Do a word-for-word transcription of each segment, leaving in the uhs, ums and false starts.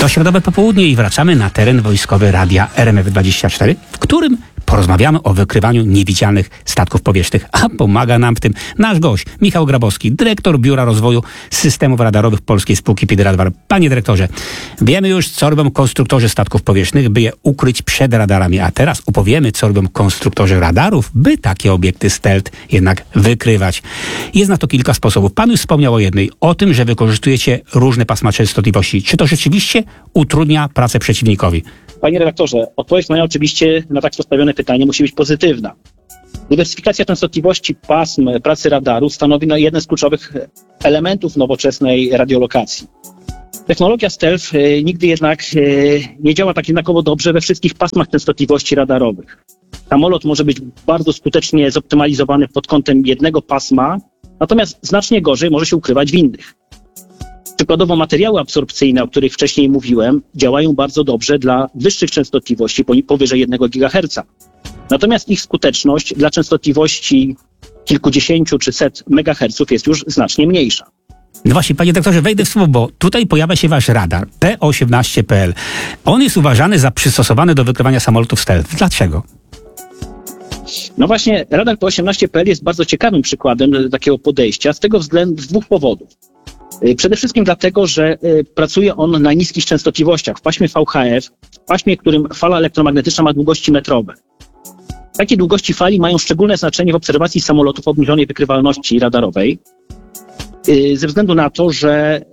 To środowe popołudnie i wracamy na teren wojskowy radia R M F dwadzieścia cztery, w którym porozmawiamy o wykrywaniu niewidzialnych statków powietrznych, a pomaga nam w tym nasz gość, Michał Grabowski, dyrektor Biura Rozwoju Systemów Radarowych Polskiej Spółki Pideradar. Panie dyrektorze, wiemy już, co robią konstruktorzy statków powietrznych, by je ukryć przed radarami, a teraz opowiemy, co robią konstruktorzy radarów, by takie obiekty stealth jednak wykrywać. Jest na to kilka sposobów. Pan już wspomniał o jednej, o tym, że wykorzystujecie różne pasma częstotliwości. Czy to rzeczywiście utrudnia pracę przeciwnikowi? Panie redaktorze, odpowiedź moja oczywiście na tak postawione pytanie musi być pozytywna. Dywersyfikacja częstotliwości pasm pracy radaru stanowi jeden z kluczowych elementów nowoczesnej radiolokacji. Technologia stealth e, nigdy jednak e, nie działa tak jednakowo dobrze we wszystkich pasmach częstotliwości radarowych. Samolot może być bardzo skutecznie zoptymalizowany pod kątem jednego pasma, natomiast znacznie gorzej może się ukrywać w innych. Przykładowo materiały absorpcyjne, o których wcześniej mówiłem, działają bardzo dobrze dla wyższych częstotliwości powyżej jednego gigaherca. Natomiast ich skuteczność dla częstotliwości kilkudziesięciu czy set megaherców jest już znacznie mniejsza. No właśnie, panie doktorze, wejdę w słowo, bo tutaj pojawia się wasz radar P osiemnaście P L. On jest uważany za przystosowany do wykrywania samolotów stealth. Dlaczego? No właśnie, radar P osiemnaście P L jest bardzo ciekawym przykładem takiego podejścia z tego względu, z dwóch powodów. Przede wszystkim dlatego, że pracuje on na niskich częstotliwościach, w paśmie V H F, w paśmie, w którym fala elektromagnetyczna ma długości metrowe. Takie długości fali mają szczególne znaczenie w obserwacji samolotów o obniżonej wykrywalności radarowej, ze względu na to, że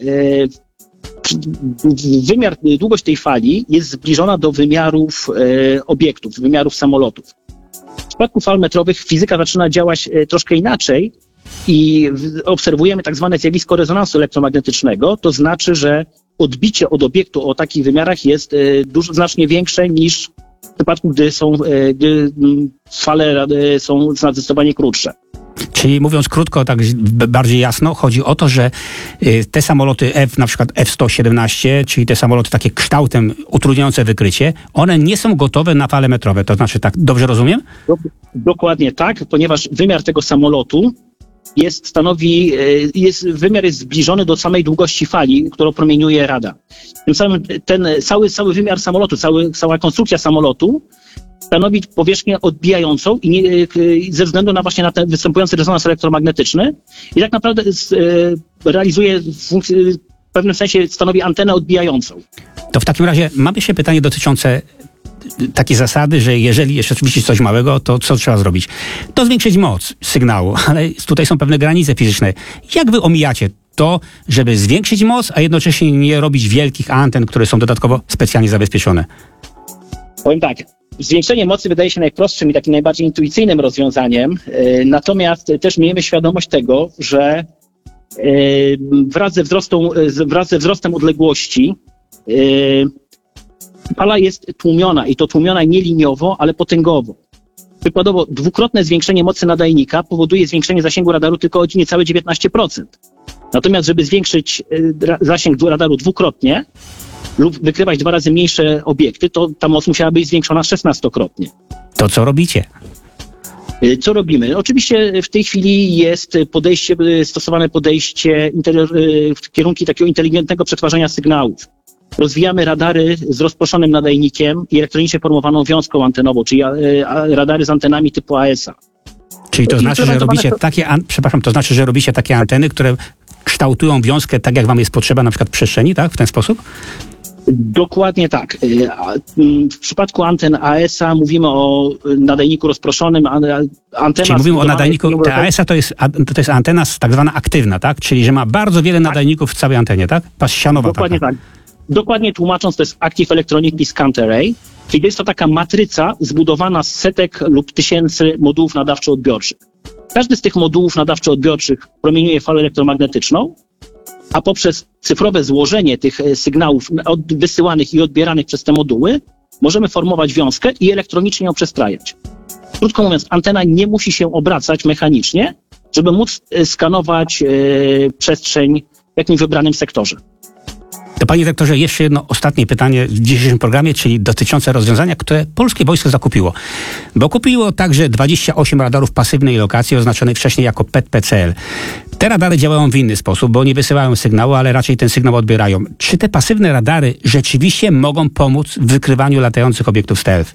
wymiar, długość tej fali jest zbliżona do wymiarów obiektów, wymiarów samolotów. W przypadku fal metrowych fizyka zaczyna działać troszkę inaczej, i obserwujemy tak zwane zjawisko rezonansu elektromagnetycznego, to znaczy, że odbicie od obiektu o takich wymiarach jest dużo, znacznie większe niż w przypadku, gdy są, gdy fale są zdecydowanie krótsze. Czyli mówiąc krótko, tak bardziej jasno, chodzi o to, że te samoloty F, na przykład F sto siedemnaście, czyli te samoloty takie kształtem utrudniające wykrycie, one nie są gotowe na fale metrowe. To znaczy, tak dobrze rozumiem? Dokładnie tak, ponieważ wymiar tego samolotu jest, stanowi, jest, wymiar jest zbliżony do samej długości fali, którą promieniuje radar. Tym samym ten cały, cały wymiar samolotu, cały, cała konstrukcja samolotu stanowi powierzchnię odbijającą i nie, ze względu na właśnie na ten występujący rezonans elektromagnetyczny i tak naprawdę z, realizuje funkcję, w pewnym sensie stanowi antenę odbijającą. To w takim razie mam jeszcze pytanie dotyczące takie zasady, że jeżeli jest oczywiście coś małego, to co trzeba zrobić? To zwiększyć moc sygnału, ale tutaj są pewne granice fizyczne. Jak wy omijacie to, żeby zwiększyć moc, a jednocześnie nie robić wielkich anten, które są dodatkowo specjalnie zabezpieczone? Powiem tak, zwiększenie mocy wydaje się najprostszym i takim najbardziej intuicyjnym rozwiązaniem, natomiast też miejmy świadomość tego, że wraz ze, wzrostą, wraz ze wzrostem odległości fala jest tłumiona i to tłumiona nie liniowo, ale potęgowo. Przykładowo dwukrotne zwiększenie mocy nadajnika powoduje zwiększenie zasięgu radaru tylko o niecałe dziewiętnaście procent. Natomiast żeby zwiększyć zasięg radaru dwukrotnie lub wykrywać dwa razy mniejsze obiekty, to ta moc musiała być zwiększona szesnastokrotnie. To co robicie? Co robimy? Oczywiście w tej chwili jest podejście, stosowane podejście w kierunku takiego inteligentnego przetwarzania sygnałów. Rozwijamy radary z rozproszonym nadajnikiem i elektronicznie formowaną wiązką antenową, czyli radary z antenami typu A S A. Czyli to znaczy, że robicie takie, an- przepraszam, to znaczy, że robicie takie anteny, które kształtują wiązkę tak, jak wam jest potrzeba, na przykład w przestrzeni, tak? W ten sposób? Dokładnie tak. W przypadku anten A S A mówimy o nadajniku rozproszonym. Antena Czyli mówimy o nadajniku, ta A S A to jest, to jest antena tak zwana aktywna, tak? Czyli, że ma bardzo wiele nadajników w całej antenie, tak? Pasianowa. Dokładnie taka. tak. Dokładnie tłumacząc, to jest Active Electronically Scanned Array, czyli jest to taka matryca zbudowana z setek lub tysięcy modułów nadawczo-odbiorczych. Każdy z tych modułów nadawczo-odbiorczych promieniuje falę elektromagnetyczną, a poprzez cyfrowe złożenie tych sygnałów wysyłanych i odbieranych przez te moduły możemy formować wiązkę i elektronicznie ją przestrajać. Krótko mówiąc, antena nie musi się obracać mechanicznie, żeby móc skanować e, przestrzeń w jakimś wybranym sektorze. To panie dyrektorze, jeszcze jedno ostatnie pytanie w dzisiejszym programie, czyli dotyczące rozwiązania, które polskie wojsko zakupiło. Bo kupiło także dwadzieścia osiem radarów pasywnej lokacji oznaczonych wcześniej jako P E T P C L. Te radary działają w inny sposób, bo nie wysyłają sygnału, ale raczej ten sygnał odbierają. Czy te pasywne radary rzeczywiście mogą pomóc w wykrywaniu latających obiektów stealth?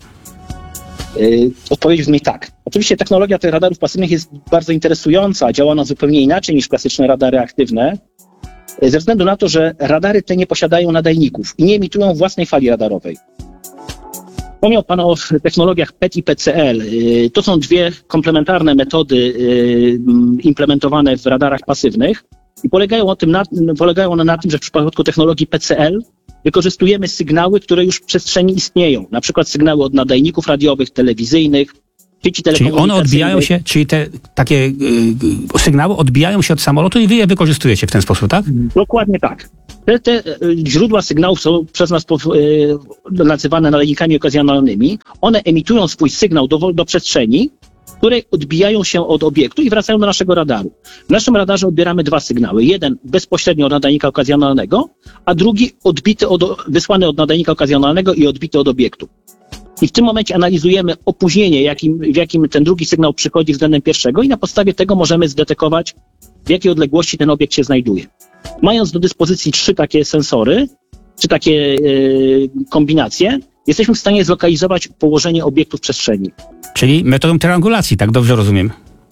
Yy, odpowiedź brzmi tak. Oczywiście technologia tych radarów pasywnych jest bardzo interesująca, działa ona zupełnie inaczej niż klasyczne radary aktywne, yy, ze względu na to, że radary te nie posiadają nadajników i nie emitują własnej fali radarowej. Wspomniał Pan o technologiach P E T i P C L. Yy, to są dwie komplementarne metody yy, implementowane w radarach pasywnych i polegają, o tym na, polegają one na tym, że w przypadku technologii P C L wykorzystujemy sygnały, które już w przestrzeni istnieją, na przykład sygnały od nadajników radiowych, telewizyjnych, sieci Czyli one odbijają się, czyli te takie yy, sygnały odbijają się od samolotu i wy je wykorzystujecie w ten sposób, tak? Dokładnie tak. Te, te źródła sygnałów są przez nas po, yy, nazywane nadajnikami okazjonalnymi. One emitują swój sygnał do, do przestrzeni, które odbijają się od obiektu i wracają do naszego radaru. W naszym radarze odbieramy dwa sygnały. Jeden bezpośrednio od nadajnika okazjonalnego, a drugi odbity od, wysłany od nadajnika okazjonalnego i odbity od obiektu. I w tym momencie analizujemy opóźnienie, jakim, w jakim ten drugi sygnał przychodzi względem pierwszego i na podstawie tego możemy zdetekować, w jakiej odległości ten obiekt się znajduje. Mając do dyspozycji trzy takie sensory, czy takie yy, kombinacje, jesteśmy w stanie zlokalizować położenie obiektu w przestrzeni. Czyli metodą triangulacji, tak dobrze rozumiem?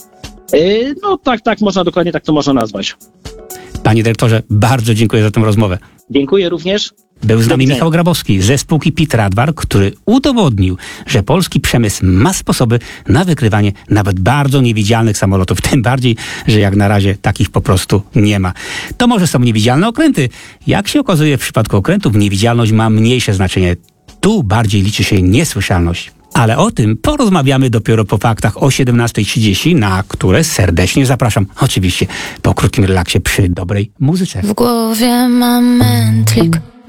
Yy, no tak, tak, można dokładnie tak to można nazwać. Panie dyrektorze, bardzo dziękuję za tę rozmowę. Dziękuję również. Był z nami Michał Grabowski ze spółki P I T Radwar, który udowodnił, że polski przemysł ma sposoby na wykrywanie nawet bardzo niewidzialnych samolotów. Tym bardziej, że jak na razie takich po prostu nie ma. To może są niewidzialne okręty. Jak się okazuje, w przypadku okrętów niewidzialność ma mniejsze znaczenie. Tu bardziej liczy się niesłyszalność. Ale o tym porozmawiamy dopiero po faktach o siedemnasta trzydzieści, na które serdecznie zapraszam. Oczywiście po krótkim relaksie przy dobrej muzyce. W głowie mam mętlik.